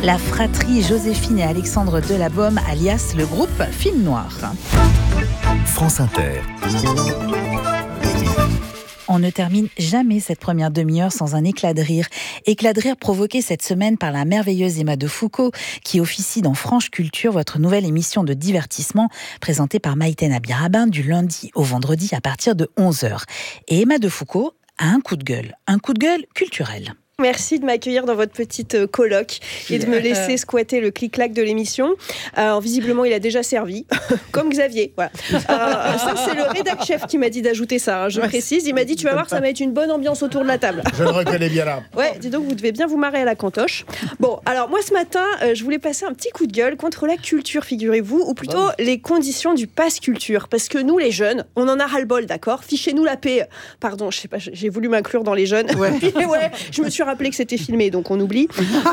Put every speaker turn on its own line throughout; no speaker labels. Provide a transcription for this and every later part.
La fratrie Joséphine et Alexandre Delabaume, alias le groupe Film Noir.
France Inter.
On ne termine jamais cette première demi-heure sans un éclat de rire. Éclat de rire provoqué cette semaine par la merveilleuse Emma de Foucauld, qui officie dans Franche Culture, votre nouvelle émission de divertissement, présentée par Maïten Abirabin du lundi au vendredi à partir de 11h. Et Emma de Foucauld a un coup de gueule culturel.
Merci de m'accueillir dans votre petite coloc et de me laisser squatter le clic-clac de l'émission. Alors, visiblement, il a déjà servi, comme Xavier. Voilà. Ça, c'est le rédac-chef qui m'a dit d'ajouter ça, hein, je précise. Il m'a dit, tu vas voir, ça va être une bonne ambiance autour de la table.
Je le reconnais bien là.
Ouais, dis donc, vous devez bien vous marrer à la cantoche. Bon, alors moi, ce matin, je voulais passer un petit coup de gueule contre la culture, figurez-vous, ou plutôt les conditions du pass culture. Parce que nous, les jeunes, on en a ras-le-bol, d'accord ? Fichez-nous la paix. Pardon, je sais pas, j'ai voulu m'inclure dans les jeunes. Ouais. Puis, ouais, je me suis rappelé que c'était filmé, donc on oublie.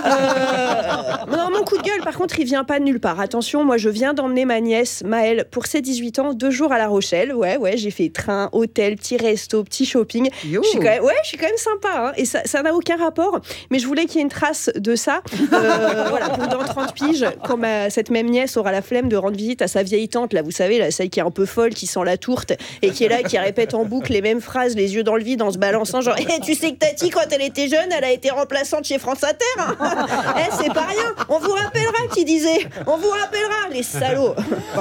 Non, mon coup de gueule, par contre, il vient pas de nulle part. Attention, moi, je viens d'emmener ma nièce, Maëlle, pour ses 18 ans, 2 jours à La Rochelle. Ouais, j'ai fait train, hôtel, petit resto, petit shopping. Je suis quand même sympa, hein, et ça n'a aucun rapport, mais je voulais qu'il y ait une trace de ça. Voilà, pour dans 30 piges, quand cette même nièce aura la flemme de rendre visite à sa vieille tante, là, vous savez, là, celle qui est un peu folle, qui sent la tourte, et qui est là, qui répète en boucle les mêmes phrases, les yeux dans le vide, en se balançant, genre, tu sais que Tati, quand elle était jeune, elle a été remplaçante chez France Inter, hein. C'est pas rien, on vous rappellera qui disait, on vous rappellera, les salauds.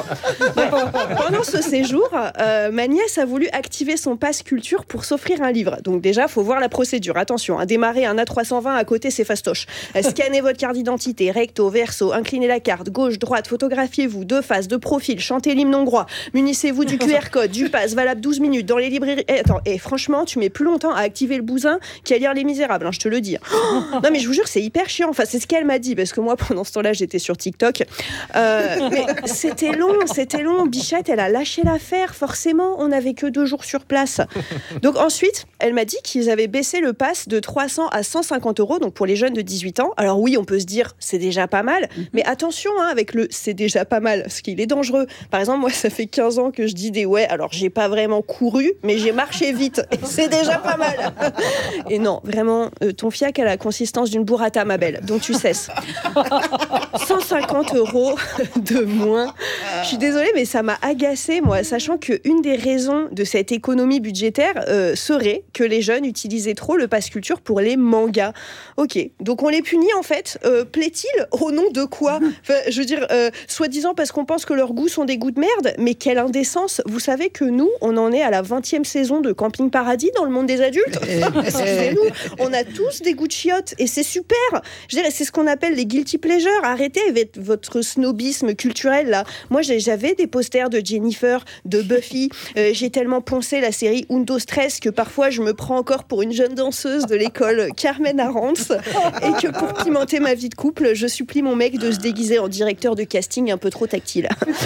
Pendant ce séjour, ma nièce a voulu activer son pass culture pour s'offrir un livre. Donc déjà, faut voir la procédure. Attention, démarrer un A320 à côté, c'est fastoche. Scannez votre carte d'identité, recto, verso, inclinez la carte, gauche, droite, photographiez-vous, de face, de profil, chantez l'hymne hongrois, munissez-vous du QR code, du pass, valable 12 minutes dans les librairies. Franchement, tu mets plus longtemps à activer le bousin qu'à lire Les Misérables, hein, je te le dis. Non mais je vous jure, c'est hyper chiant. Enfin, c'est ce qu'elle m'a dit, parce que moi, pendant ce temps-là, j'étais sur TikTok. Mais c'était long. Bichette, elle a lâché l'affaire. Forcément, on n'avait que 2 jours sur place. Donc ensuite, elle m'a dit qu'ils avaient baissé le pass de 300 à 150 €, donc pour les jeunes de 18 ans. Alors oui, on peut se dire, c'est déjà pas mal. Mais attention, hein, avec le c'est déjà pas mal, parce qu'il est dangereux. Par exemple, moi, ça fait 15 ans que je dis des ouais, alors j'ai pas vraiment couru, mais j'ai marché vite. Et c'est déjà pas mal. Et non, vraiment, ton fiac a la consistance d'une burrata, ma belle. Donc tu cesses. 150 € de moins. Je suis désolée, mais ça m'a agacée, moi, sachant qu'une des raisons de cette économie budgétaire serait que les jeunes utilisaient trop le pass culture pour les mangas. Ok, donc on les punit en fait. Plaît-il au nom de quoi ? Enfin, je veux dire, soi-disant parce qu'on pense que leurs goûts sont des goûts de merde, mais quelle indécence. Vous savez que nous, on en est à la 20e saison de Camping Paradis dans le monde des adultes. Excusez-nous, on a tous des goûts de chiottes et c'est super. Je dirais, c'est ce qu'on appelle les guilty pleasures. Arrêtez avec votre snobisme culturel là. Moi, j'avais des posters de Jennifer, de Buffy. J'ai tellement poncé la série Undo Stress que parfois je me prends encore pour une jeune danseuse de l'école Carmen Arantz et que pour pimenter ma vie de couple, je supplie mon mec de se déguiser en directeur de casting un peu trop tactile.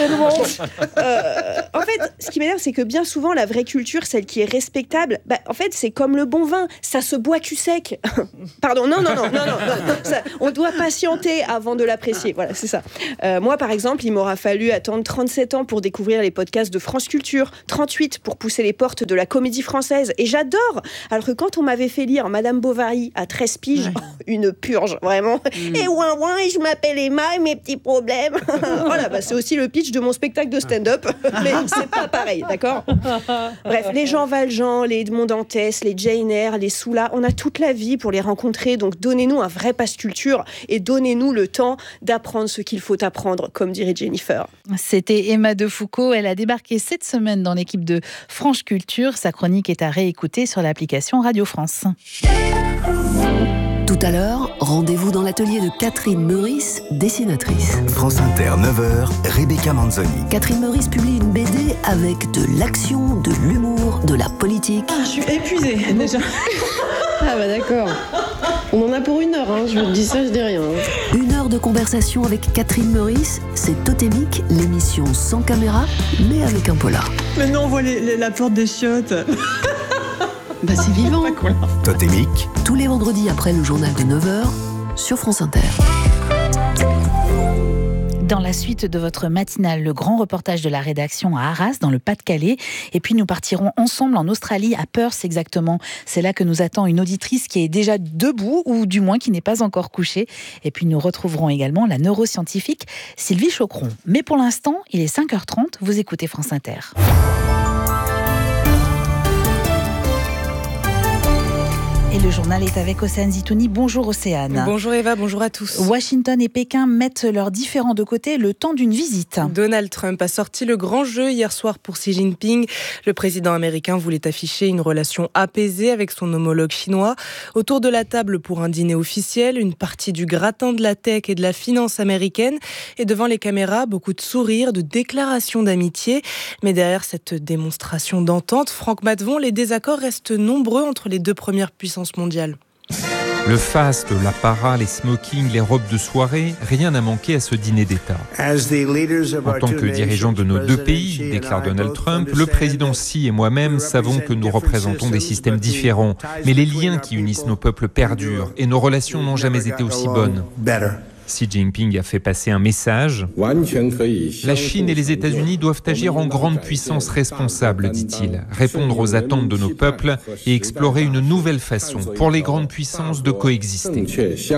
En fait, ce qui m'énerve, c'est que bien souvent, la vraie culture, celle qui est respectable, en fait, c'est comme le bon vin, ça se boit cul sec. Pardon, non. Ça, on doit patienter avant de l'apprécier. Voilà, c'est ça. Moi, par exemple, il m'aura fallu attendre 37 ans pour découvrir les podcasts de France Culture, 38 pour pousser les portes de la comédie française. Et j'adore. Alors que quand on m'avait fait lire Madame Bovary à 13 piges, une purge, vraiment. Et ouin, je m'appelle Emma et mes petits problèmes. Voilà, c'est aussi le pitch de mon spectacle de stand-up. Mais c'est pas pareil, d'accord ? Bref, les Jean Valjean, les Edmond Dantès, les Jane Eyre, les Soula, on a toute la vie pour les rencontrer. Donc donnez-nous un vrai pass culture et donnez-nous le temps d'apprendre ce qu'il faut apprendre, comme dirait Jennifer.
C'était Emma de Foucauld. Elle a débarqué cette semaine dans l'équipe de Franche Culture. Sa chronique est à réécouter sur l'application Radio France.
Tout à l'heure, rendez-vous dans l'atelier de Catherine Meurice, dessinatrice.
France Inter, 9h, Rebecca Manzoni.
Catherine Meurice publie une BD avec de l'action, de l'humour, de la politique.
Je suis épuisée déjà. Ah bah d'accord. On en a pour 1 heure, hein. Je vous dis ça, je dis rien.
1 heure de conversation avec Catherine Meurice, c'est Totémique, l'émission sans caméra, mais avec un polar.
Mais non, on voit la porte des chiottes. Bah c'est vivant.
Totémique.
Tous les vendredis après le journal de 9h sur France Inter.
Dans la suite de votre matinale, le grand reportage de la rédaction à Arras, dans le Pas-de-Calais. Et puis nous partirons ensemble en Australie, à Perth exactement. C'est là que nous attend une auditrice qui est déjà debout, ou du moins qui n'est pas encore couchée. Et puis nous retrouverons également la neuroscientifique Sylvie Chocron. Mais pour l'instant, il est 5h30, vous écoutez France Inter. Et le journal est avec Océane Zitouni. Bonjour Océane.
Bonjour Eva, bonjour à tous.
Washington et Pékin mettent leurs différends de côté le temps d'une visite.
Donald Trump a sorti le grand jeu hier soir pour Xi Jinping. Le président américain voulait afficher une relation apaisée avec son homologue chinois. Autour de la table pour un dîner officiel, une partie du gratin de la tech et de la finance américaine. Et devant les caméras, beaucoup de sourires, de déclarations d'amitié. Mais derrière cette démonstration d'entente, Franck Matvon, les désaccords restent nombreux entre les deux premières puissances mondiale.
Le faste, l'apparat, les smokings, les robes de soirée, rien n'a manqué à ce dîner d'État. En tant que dirigeants de nos deux pays, déclare Donald Trump, le président Xi et moi-même savons que nous représentons des systèmes différents, mais les liens qui unissent nos peuples perdurent et nos relations n'ont jamais été aussi bonnes. Xi Jinping a fait passer un message. La Chine et les États-Unis doivent agir en grande puissance responsable, dit-il, répondre aux attentes de nos peuples et explorer une nouvelle façon pour les grandes puissances de coexister.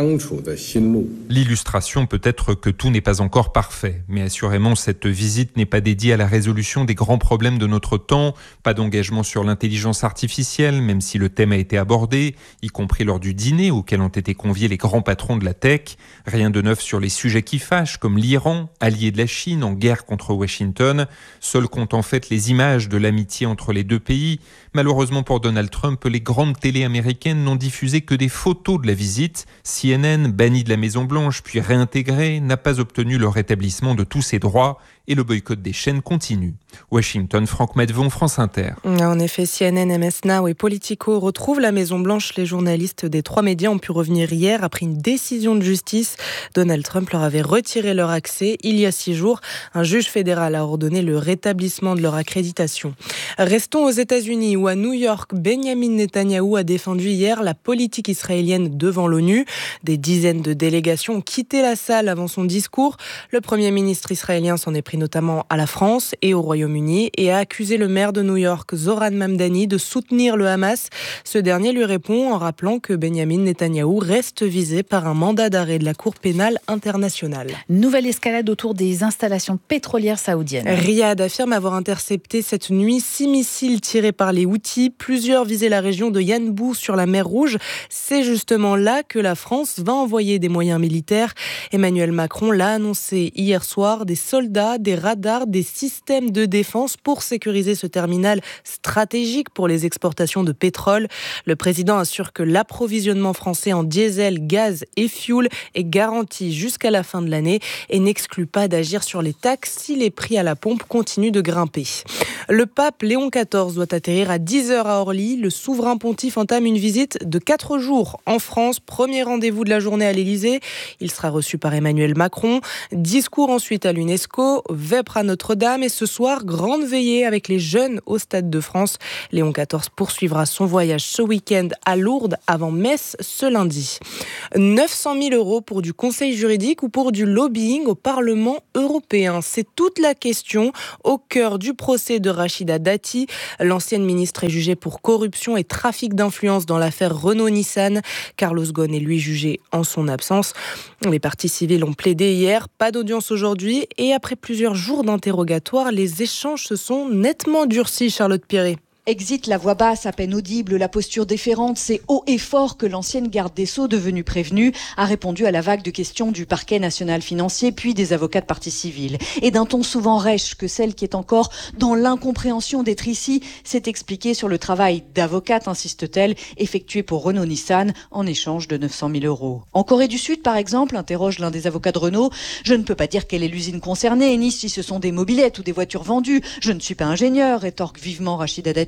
L'illustration peut être que tout n'est pas encore parfait, mais assurément cette visite n'est pas dédiée à la résolution des grands problèmes de notre temps, pas d'engagement sur l'intelligence artificielle, même si le thème a été abordé, y compris lors du dîner auquel ont été conviés les grands patrons de la tech, rien de neuf sur les sujets qui fâchent, comme l'Iran, allié de la Chine en guerre contre Washington. Seuls comptent en fait les images de l'amitié entre les deux pays. Malheureusement pour Donald Trump, les grandes télés américaines n'ont diffusé que des photos de la visite. CNN, banni de la Maison-Blanche puis réintégré, n'a pas obtenu le rétablissement de tous ses droits et le boycott des chaînes continue. Washington, Franck Matvon, France Inter.
En effet, CNN, MS Now et Politico retrouvent la Maison-Blanche. Les journalistes des trois médias ont pu revenir hier après une décision de justice. Donald Trump leur avait retiré leur accès. Il y a 6 jours, un juge fédéral a ordonné le rétablissement de leur accréditation. Restons aux États-Unis où à New York, Benjamin Netanyahou a défendu hier la politique israélienne devant l'ONU. Des dizaines de délégations ont quitté la salle avant son discours. Le Premier ministre israélien s'en est pris notamment à la France et au Royaume-Uni et a accusé le maire de New York, Zoran Mamdani, de soutenir le Hamas. Ce dernier lui répond en rappelant que Benjamin Netanyahou reste visé par un mandat d'arrêt de la Cour pénale internationale.
Nouvelle escalade autour des installations pétrolières saoudiennes.
Riyad affirme avoir intercepté cette nuit 6 missiles tirés par les Houthis. Plusieurs visaient la région de Yanbu sur la mer Rouge. C'est justement là que la France va envoyer des moyens militaires. Emmanuel Macron l'a annoncé hier soir, des soldats, des radars, des systèmes de défense pour sécuriser ce terminal stratégique pour les exportations de pétrole. Le président assure que l'approvisionnement français en diesel, gaz et fioul est garanti jusqu'à la fin de l'année et n'exclut pas d'agir sur les taxes si les prix à la pompe continuent de grimper. Le pape Léon XIV doit atterrir à 10h à Orly. Le souverain pontife entame une visite de 4 jours en France. Premier rendez-vous de la journée à l'Élysée. Il sera reçu par Emmanuel Macron. Discours ensuite à l'UNESCO, vêpres à Notre-Dame et ce soir, grande veillée avec les jeunes au Stade de France. Léon XIV poursuivra son voyage ce week-end à Lourdes avant Metz ce lundi. 900 000 € pour du conseil juridique ou pour du lobbying au Parlement européen. C'est toute la question au cœur du procès de Rachida Dati. L'ancienne ministre est jugée pour corruption et trafic d'influence dans l'affaire Renault-Nissan. Carlos Ghosn est lui jugé en son absence. Les parties civiles ont plaidé hier, pas d'audience aujourd'hui et après plusieurs jours d'interrogatoire, les échanges se sont nettement durcis, Charlotte Piré.
Exit la voix basse, à peine audible, la posture déférente, c'est haut et fort que l'ancienne garde des Sceaux, devenue prévenue, a répondu à la vague de questions du parquet national financier, puis des avocats de partie civile. Et d'un ton souvent rêche que celle qui est encore dans l'incompréhension d'être ici, s'est expliquée sur le travail d'avocate, insiste-t-elle, effectué pour Renault-Nissan en échange de 900 000 €. En Corée du Sud, par exemple, interroge l'un des avocats de Renault, je ne peux pas dire quelle est l'usine concernée, ni si ce sont des mobylettes ou des voitures vendues. Je ne suis pas ingénieur, rétorque vivement Rachida Dati.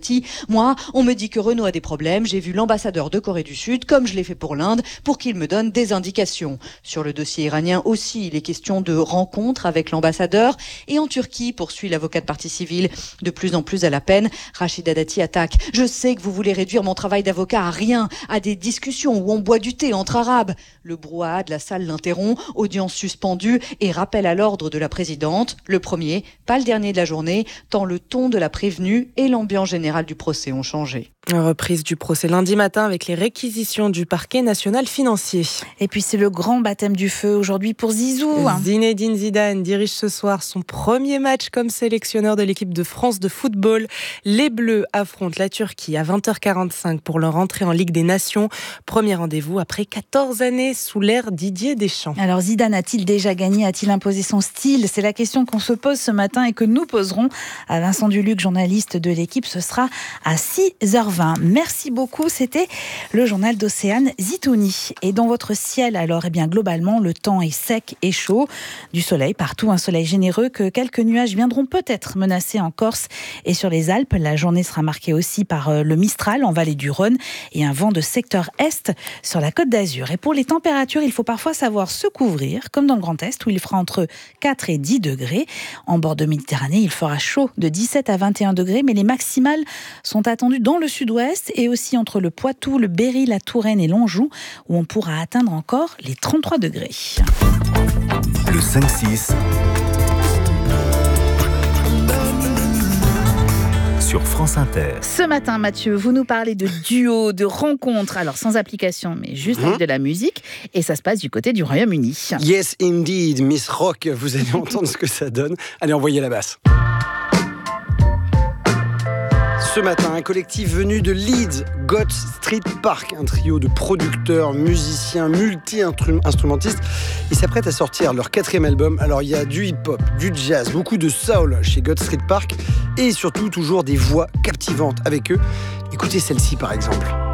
Dati. Moi, on me dit que Renault a des problèmes. J'ai vu l'ambassadeur de Corée du Sud, comme je l'ai fait pour l'Inde, pour qu'il me donne des indications. Sur le dossier iranien aussi, il est question de rencontres avec l'ambassadeur. Et en Turquie, poursuit l'avocat de partie civile, de plus en plus à la peine, Rachida Dati attaque. Je sais que vous voulez réduire mon travail d'avocat à rien, à des discussions où on boit du thé entre arabes. Le brouhaha de la salle l'interrompt, audience suspendue et rappel à l'ordre de la présidente. Le premier, pas le dernier de la journée, tant le ton de la prévenue et l'ambiance générale du procès ont changé.
Reprise du procès lundi matin avec les réquisitions du parquet national financier.
Et puis c'est le grand baptême du feu aujourd'hui pour Zizou.
Zinedine Zidane dirige ce soir son premier match comme sélectionneur de l'équipe de France de football. Les Bleus affrontent la Turquie à 20h45 pour leur entrée en Ligue des Nations. Premier rendez-vous après 14 années sous l'ère Didier Deschamps.
Alors Zidane a-t-il déjà gagné? A-t-il imposé son style? C'est la question qu'on se pose ce matin et que nous poserons à Vincent Duluc, journaliste de l'équipe. Ce sera à 6h20. Merci beaucoup, c'était le journal d'Océane Zitouni. Et dans votre ciel, alors, globalement, le temps est sec et chaud. Du soleil partout, un soleil généreux que quelques nuages viendront peut-être menacer en Corse et sur les Alpes. La journée sera marquée aussi par le Mistral en vallée du Rhône et un vent de secteur est sur la Côte d'Azur. Et pour les températures, il faut parfois savoir se couvrir, comme dans le Grand Est où il fera entre 4 et 10 degrés. En bord de Méditerranée, il fera chaud de 17 à 21 degrés, mais les maximales sont attendues dans le sud-ouest et aussi entre le Poitou, le Berry, la Touraine et l'Anjou, où on pourra atteindre encore les 33 degrés.
Le 5-6 sur France Inter.
Ce matin, Mathieu, vous nous parlez de duo, de rencontres, alors sans application, mais juste avec de la musique, et ça se passe du côté du Royaume-Uni.
Yes, indeed, Miss Rock, vous allez entendre ce que ça donne. Allez, envoyez la basse. Ce matin, un collectif venu de Leeds, Got Street Park, un trio de producteurs, musiciens, multi-instrumentistes, ils s'apprêtent à sortir leur 4e album. Alors il y a du hip-hop, du jazz, beaucoup de soul chez Got Street Park et surtout toujours des voix captivantes avec eux. Écoutez celle-ci par exemple.